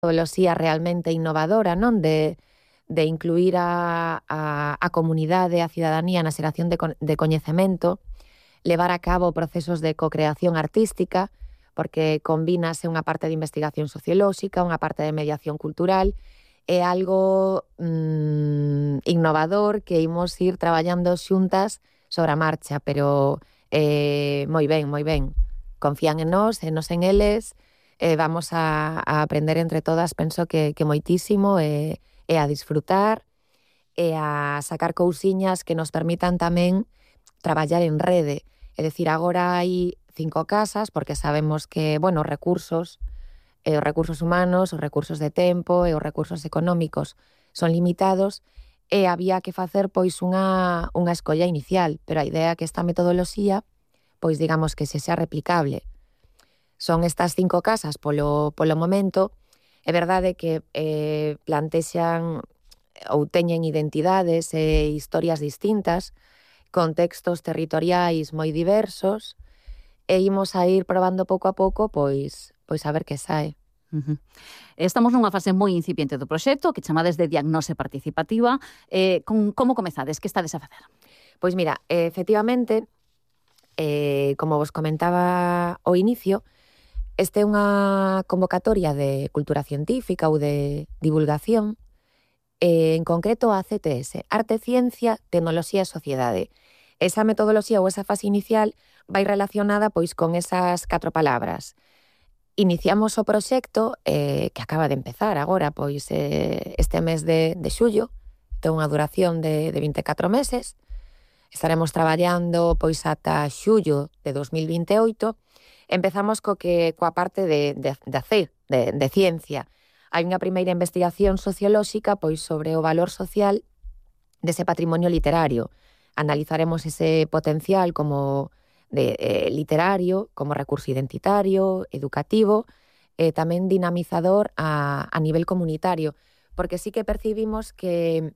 metodoloxía realmente innovadora, non? De incluir a comunidade, a cidadanía na xeración de coñecemento, levar a cabo procesos de co-creación artística, porque combínase unha parte de investigación sociolóxica, unha parte de mediación cultural, é algo innovador que imos ir traballando xuntas sobre a marcha, pero moi ben, moi ben. Confían en nós en eles, vamos a aprender entre todas, penso que moitísimo, e a disfrutar, e a sacar cousiñas que nos permitan tamén traballar en rede. É dicir, agora hai 5 casas, porque sabemos que, bueno, os recursos humanos, os recursos de tempo e os recursos económicos son limitados, e había que facer, pois, unha escolla inicial, pero a idea é que esta metodoloxía, pois, digamos que se xa replicable. Son estas 5 casas polo momento. É verdade que plantexan ou teñen identidades e historias distintas, contextos territoriais moi diversos, e imos a ir probando pouco a pouco, pois a ver que sae. Estamos nunha fase moi incipiente do proxecto, que chamades de diagnose participativa. Como comezades? Que estades a facer? Pois mira, efectivamente, como vos comentaba ao inicio, este é unha convocatoria de cultura científica ou de divulgación, en concreto a CTS, Arte, Ciencia, Tecnoloxía e Sociedade. Esa metodoloxía ou esa fase inicial vai relacionada pois con esas 4 palabras. Iniciamos o proxecto que acaba de empezar agora, pois este mes de xullo, ten unha duración de 24 meses. Estaremos traballando pois ata xullo de 2028. Empezamos coa parte de ciencia. Hai unha primeira investigación sociolóxica pois sobre o valor social dese patrimonio literario. Analizaremos ese potencial como literario, como recurso identitario, educativo, e tamén dinamizador a nivel comunitario, porque sí que percibimos que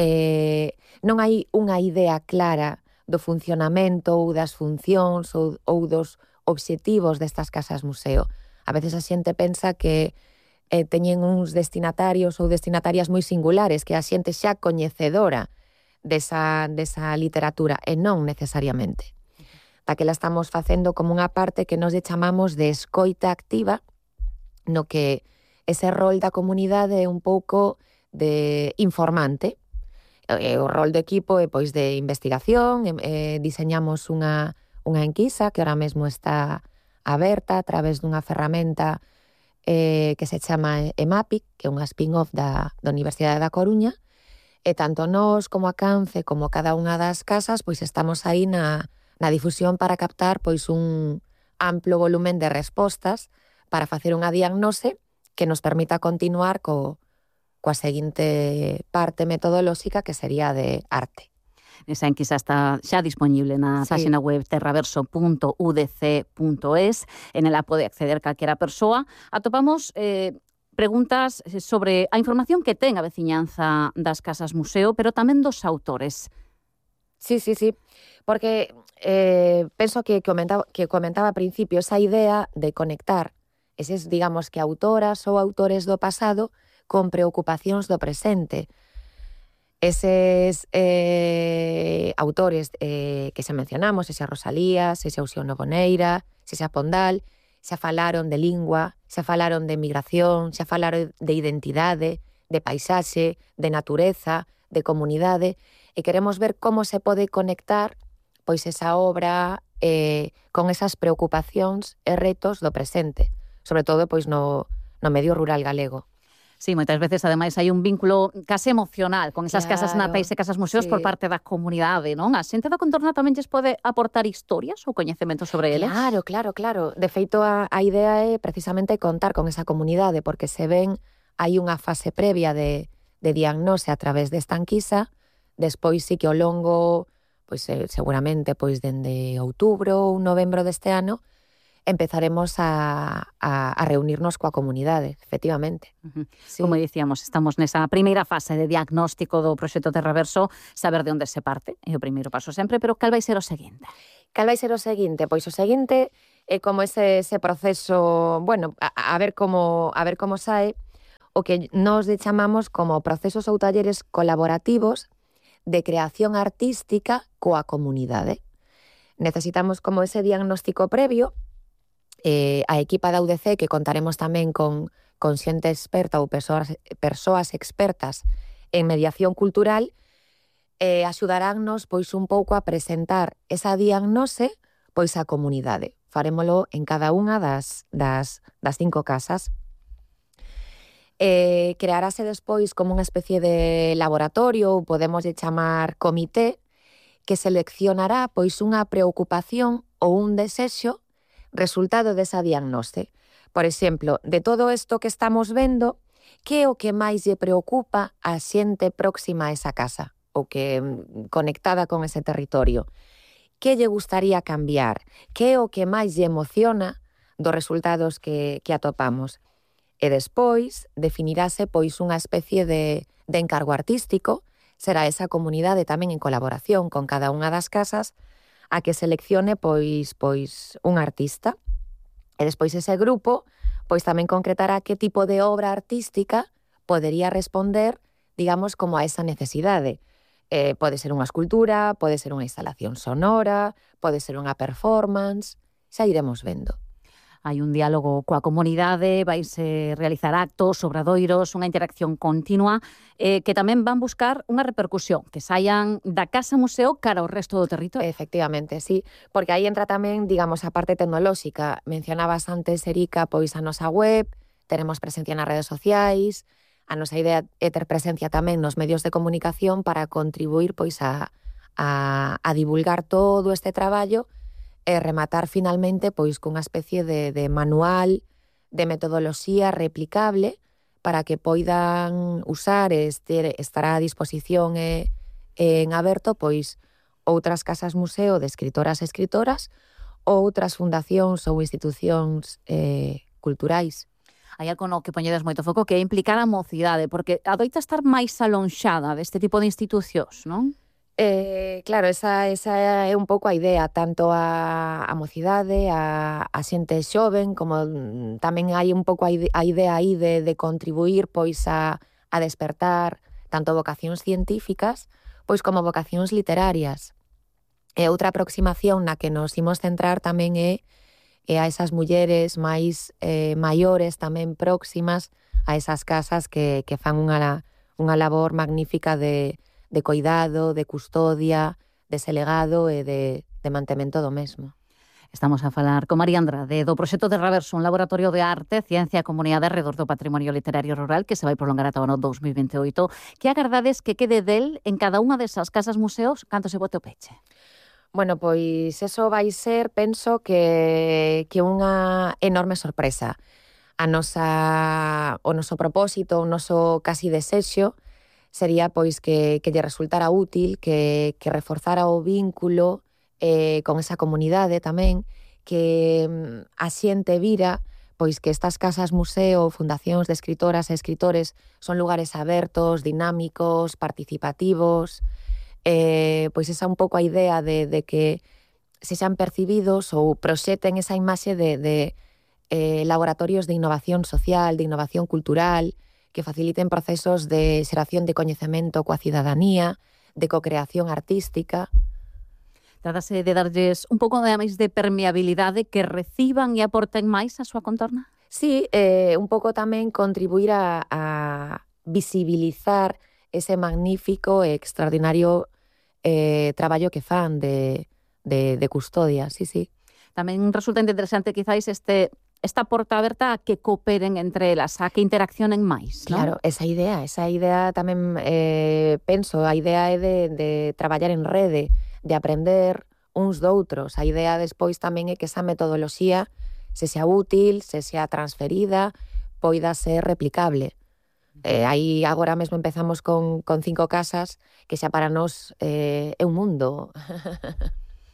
non hai unha idea clara do funcionamento ou das funcións ou dos obxectivos destas casas museo. A veces a xente pensa que teñen uns destinatarios ou destinatarias moi singulares, que a xente xa coñecedora desa literatura, e non necesariamente. Daquela estamos facendo como unha parte que nos chamamos de escoita activa, no que ese rol da comunidade é un pouco de informante. O rol do equipo é pois de investigación, diseñamos unha enquisa que ahora mesmo está aberta a través dunha ferramenta que se chama EMAPIC, que é unha spin-off da Universidade da Coruña, e tanto nós como a CANCE, como cada unha das casas, pois estamos aí na difusión para captar pois un amplo volumen de respostas para facer unha diagnose que nos permita continuar coa seguinte parte metodolóxica, que sería de arte. Esa enquisa está xa disponible na página web terraverso.udc.es. En ela pode acceder calquera persoa. Atopamos preguntas sobre a información que ten a veciñanza das casas museo, pero tamén dos autores. Sí, porque penso que comentaba a principio esa idea de conectar eses, digamos, que autoras ou autores do pasado con preocupacións do presente. Eses autores que xa mencionamos, ese Rosalía, ese Uxío Novoneira, ese Pondal, xa falaron de lingua, xa falaron de migración, xa falaron de identidade, de paisaxe, de natureza, de comunidade, e queremos ver como se pode conectar pois esa obra con esas preocupacións e retos do presente, sobre todo pois no medio rural galego. Sí, moitas veces, ademais, hai un vínculo case emocional con esas casas natais e casas museos por parte da comunidade, non? A xente do contorno tamén lles pode aportar historias ou coñecemento sobre eles? Claro. De feito, a idea é precisamente contar con esa comunidade, porque se ven, hai unha fase previa de diagnose a través desta enquisa, despois sí que ao longo, pois seguramente, pois dende outubro ou novembro deste ano, empezaremos a reunirnos coa comunidade, efectivamente. Sí. Como dicíamos, estamos nesa primeira fase de diagnóstico do proxecto Terraverso, saber de onde se parte, é o primeiro paso sempre, pero cal vai ser o seguinte? Cal vai ser o seguinte? Pois o seguinte é como ese proceso, bueno, a ver como sae, o que nós chamamos como procesos ou talleres colaborativos de creación artística coa comunidade. Necesitamos como ese diagnóstico previo, a equipa da UDC, que contaremos tamén con xente experta ou persoas expertas en mediación cultural, axudaránnos pois un pouco a presentar esa diagnose pois á comunidade. Farémolo en cada unha das 5 casas. Crearase despois como unha especie de laboratorio, ou podemos chamar comité, que seleccionará pois unha preocupación ou un desexo resultado desa diagnose. Por exemplo, de todo isto que estamos vendo, que é o que máis lle preocupa a xente próxima a esa casa, ou que conectada con ese territorio? Que lle gustaría cambiar? Que é o que máis lle emociona dos resultados que atopamos? E despois definirase pois unha especie de encargo artístico, será esa comunidade tamén en colaboración con cada unha das casas a que seleccione pois un artista. E despois ese grupo pois tamén concretará que tipo de obra artística podería responder, digamos, como a esa necesidade. Pode ser unha escultura, pode ser unha instalación sonora, pode ser unha performance, xa iremos vendo. Hai un diálogo coa comunidade, vaise realizar actos, obradoiros, unha interacción continua, que tamén van buscar unha repercusión, que saian da Casa Museo cara ao resto do territorio. Efectivamente, sí, porque aí entra tamén, digamos, a parte tecnolóxica. Mencionabas antes, Erika, pois a nosa web, teremos presencia nas redes sociais, a nosa idea é ter presencia tamén nos medios de comunicación para contribuir pois a divulgar todo este traballo e rematar finalmente pois cunha especie de manual de metodoloxía replicable para que poidan usar e estará a disposición en aberto pois outras casas museo de escritoras e escritoras ou outras fundacións ou institucións culturais. Hai algo no que poñedes moito foco, que é implicar a mocidade, porque adoita estar máis alonxada deste tipo de institucións, non? Claro, esa é un pouco a idea, tanto a mocidade, a xente xoven, como tamén hai un pouco a idea aí de contribuir pois a despertar tanto vocacións científicas pois como vocacións literarias. E outra aproximación na que nos imos centrar tamén é a esas mulleres máis maiores, tamén próximas a esas casas que fan unha labor magnífica de cuidado, de custodia, de selegado e de mantemento do mesmo. Estamos a falar con María Andrade do proxecto de Reverso, un laboratorio de arte, ciencia e comunidade arredor do patrimonio literario rural que se vai prolongar ata o ano 2028. Que agardades que quede del en cada unha desas casas museos canto se bote o peche? Bueno, pois eso vai ser, penso, que unha enorme sorpresa. O noso propósito, o noso casi desexo, sería pois que lle resultara útil, que reforzara o vínculo con esa comunidade tamén, que a xente vira pois que estas casas museo, fundacións de escritoras e escritores son lugares abertos, dinámicos, participativos, pois esa un pouco a idea de que sexan percibidos ou proxeten esa imaxe de laboratorios de innovación social, de innovación cultural, que faciliten procesos de xeración de coñecemento coa cidadanía, de co-creación artística. Tratase de darlles un pouco máis de permeabilidade, que reciban e aporten máis a súa contorna? Sí, un pouco tamén contribuir a visibilizar ese magnífico e extraordinario traballo que fan de custodia, sí, sí. Tamén resulta interesante quizáis esta porta aberta a que cooperen entre elas, a que interaccionen máis, non? Claro, esa idea tamén penso, a idea é de traballar en rede, de aprender uns doutros. A idea despois tamén é que esa metodoloxía se sea útil, se sea transferida, poida ser replicable. Aí agora mesmo empezamos con 5 casas que xa para nós é un mundo.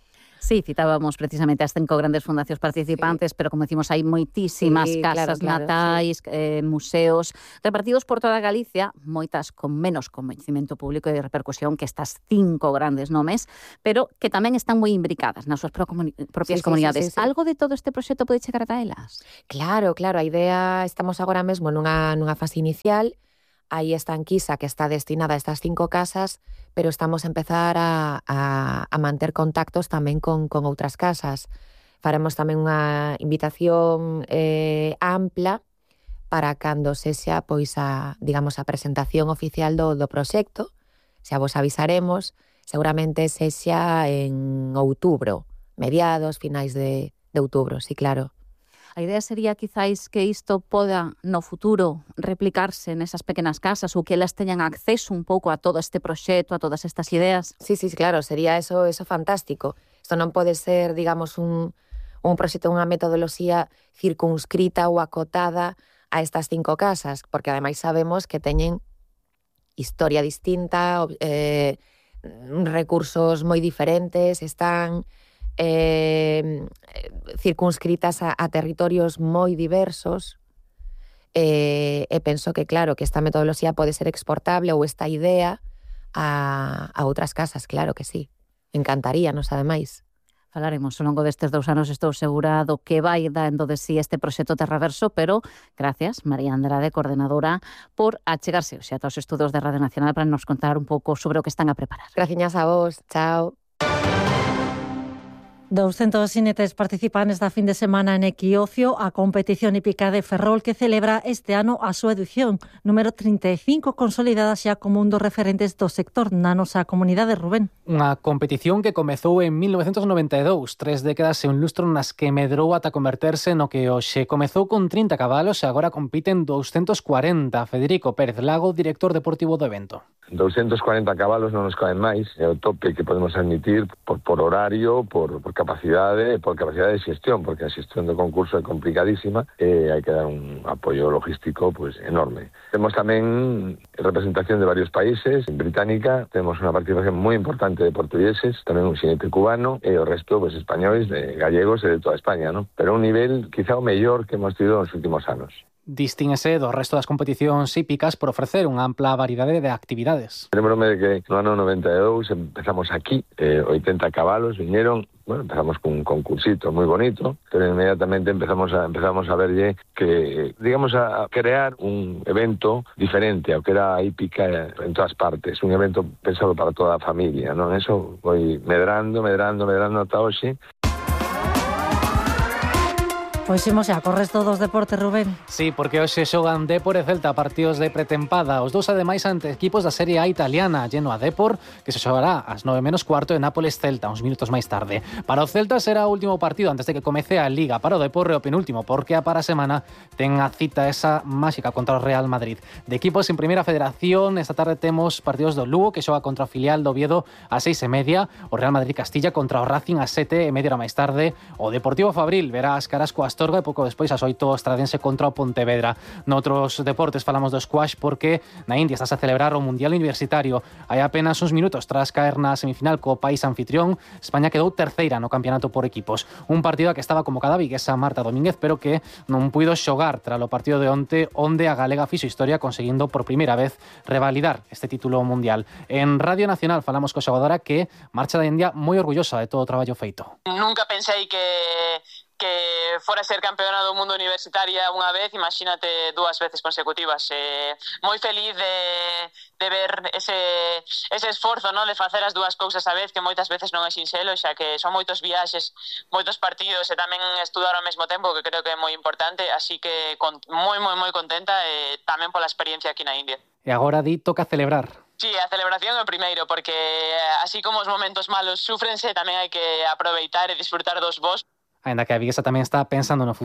Sí, citábamos precisamente as 5 grandes fundacións participantes, pero como decimos, hai moitísimas casas natais, museos, repartidos por toda Galicia, moitas con menos coñecemento público e de repercusión que estas 5 grandes nomes, pero que tamén están moi imbricadas nas súas propias comunidades. Algo de todo este proxecto pode chegar ata elas? Claro, a idea, estamos agora mesmo nunha fase inicial. Aí está Anquisa, que está destinada a estas 5 casas, pero estamos a empezar a manter contactos tamén con outras casas. Faremos tamén unha invitación ampla para cando sexa, pois, a presentación oficial do proxecto. Xa vos avisaremos, seguramente sexa en outubro, mediados, finais de outubro, sí, claro. A idea sería quizáis que isto poda no futuro replicarse nesas pequenas casas ou que elas teñan acceso un pouco a todo este proxecto, a todas estas ideas. Sí, claro, sería eso fantástico. Isto non pode ser, digamos, un proxecto, unha metodoloxía circunscrita ou acotada a estas 5 casas, porque ademais sabemos que teñen historia distinta, recursos moi diferentes, están circunscritas a territorios moi diversos, e penso que, claro, que esta metodoloxía pode ser exportable ou esta idea a outras casas, claro que sí. Encantaríanos, ademais. Falaremos ao longo destes 2 anos, estou segura do que vai dando de sí este proxecto Terraverso, pero gracias, María Andrade, coordenadora, por achegarse hoxe ata os estudos de Radio Nacional para nos contar un pouco sobre o que están a preparar. Graciñas a vos, chao. 200 xinetes participan esta fin de semana en Equiocio, a competición hípica de Ferrol que celebra este ano a súa edición número 35, consolidada xa como un dos referentes do sector na nosa comunidade, Rubén. Unha competición que comezou en 1992, 3 décadas e un lustro nas que medrou ata converterse no que hoxe. Comezou con 30 cabalos e agora compiten 240. Federico Pérez Lago, director deportivo do evento. 240 cabalos non nos caben máis, é o tope que podemos admitir por horario, por capacidade de xestión, porque a xestión do concurso é complicadísima e hai que dar un apoio logístico pues enorme. Temos tamén representación de varios países, en Británica temos unha participación moi importante de portugueses, tamén un xinete cubano e o resto pues españois, de gallegos e de toda España, ¿no? Pero un nivel quizá o mellor que hemos tido nos últimos anos. Distínguese do resto das competicións hípicas por ofrecer unha ampla variedade de actividades. Lembrome de que no ano 92 empezamos aquí, 80 cabalos viñeron, empezamos con un concursito moi bonito, pero inmediatamente empezamos a verlle que, digamos, a crear un evento diferente ao que era a hípica en todas partes, un evento pensado para toda a familia, non? Eso foi medrando ata hoxe. Pois imos xa co resto dos deportes, Rubén. Sí, porque hoxe xogan Dépor e Celta partidos de pretempada. Os dous ademais ante equipos da Serie A italiana, Genoa Dépor, que se xogará ás 9:15 e Nápoles Celta, uns minutos máis tarde. Para o Celta será o último partido antes de que comece a Liga. Para o Dépor é o penúltimo, porque a para a semana ten a cita esa máxica contra o Real Madrid. De equipos en Primeira Federación, esta tarde temos partidos do Lugo, que xoga contra o filial do Oviedo ás 6:30, o Real Madrid Castilla contra o Racing ás 7:30 máis tarde, o Deportivo Fabril verá as caras coas Astorga e pouco despois ás 8 o Estradense contra o Pontevedra. Noutros deportes falamos do squash porque na India estás a celebrar o Mundial Universitario. Hai apenas uns minutos tras caer na semifinal co país anfitrión, España quedou terceira no campeonato por equipos. Un partido que estaba convocada a viguesa Marta Domínguez, pero que non puido xogar tras o partido de onte, onde a galega fixo historia conseguindo por primeira vez revalidar este título mundial. En Radio Nacional falamos co xogadora que marcha da India moi orgullosa de todo o traballo feito. Nunca pensei que fora ser campeona do mundo universitaria unha vez, imagínate 2 veces consecutivas. Moi feliz de ver ese esforzo, ¿no? De facer as 2 cousas a vez, que moitas veces non é sinxelo, xa que son moitos viaxes, moitos partidos e tamén estudar ao mesmo tempo, que creo que é moi importante, así que moi contenta tamén pola experiencia aquí na India. E agora toca celebrar. Sí, a celebración é o primeiro, porque así como os momentos malos sufrense, tamén hai que aproveitar e disfrutar dos bons. Ainda que a viguesa tamén está pensando no futuro.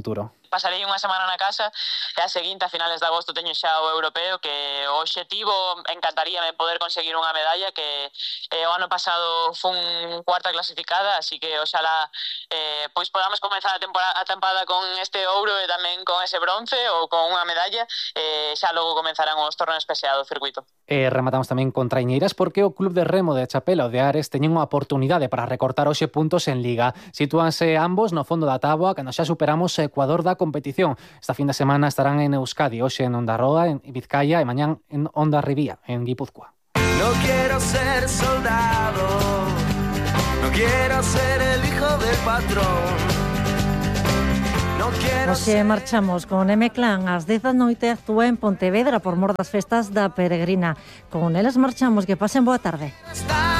pasarei unha semana na casa e a seguinte, a finales de agosto, teño xa o europeo, que o obxectivo encantaríame poder conseguir unha medalla, que o ano pasado fun cuarta clasificada, así que oxalá pois podamos comenzar a temporada con este ouro e tamén con ese bronce ou con unha medalla, xa logo comenzarán os torneos PSA do circuito. Rematamos tamén con traiñeiras porque o Club de Remo de Chapela o de Ares teñen unha oportunidade para recortar hoxe puntos en Liga. Sitúanse ambos no fondo da táboa cando xa superamos o Ecuador da competición. Esta fin de semana estarán en Euskadi, hoxe en Ondarroa, en Vizcaya, e mañán en Hondarribía, en Guipúzcoa. No quiero ser soldado, no quiero ser el hijo del patrón. Hoxe marchamos con M-Clan ás 10 da noite, actúa en Pontevedra por mor das festas da Peregrina. Con eles marchamos, que pasen boa tarde.